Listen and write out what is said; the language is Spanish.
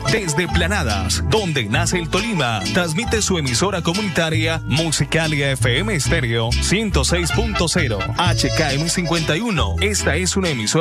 Desde Planadas, donde nace el Tolima, transmite su emisora comunitaria Musicalia FM Estéreo 106.0 HKM 51. Esta es una emisora